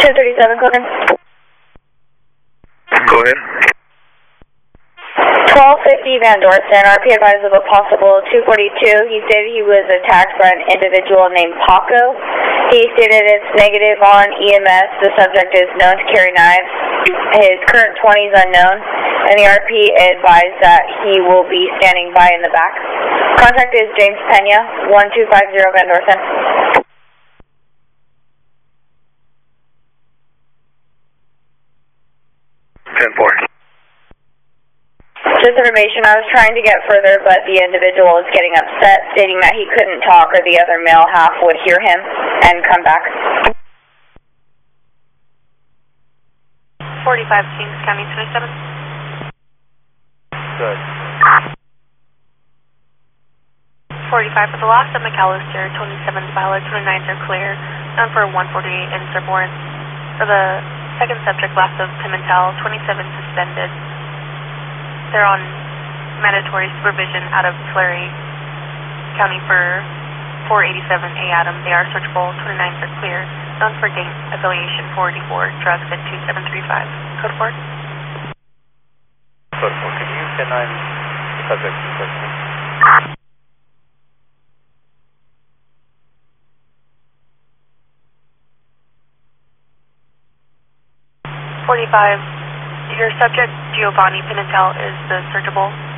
1037, Conan. Go ahead. 1250 Van Dorsen, RP advised of a possible 242. He stated he was attacked by an individual named Paco. He stated it's negative on EMS. The subject is known to carry knives. His current 20 is unknown, and the RP advised that he will be standing by in the back. Contact is James Pena, 1250 Van Dorsen. Just information, I was trying to get further, but the individual is getting upset, stating that he couldn't talk or the other male half would hear him and come back. 45 Kings County 27. Good. 45 for the loss of McAllister, 27's valid, 29's are clear, none for 148 and Serborn. For the second subject, loss of Pimentel, 27 suspended. They're on mandatory supervision out of Tulare County for 487A Adam. They are searchable. 29s are clear. None for gang affiliation 484. Drugs at 2735. Code 4. Code 4. Could you 10-9 subject to question? 45. Your subject, Giovanni Pimentel, is the searchable.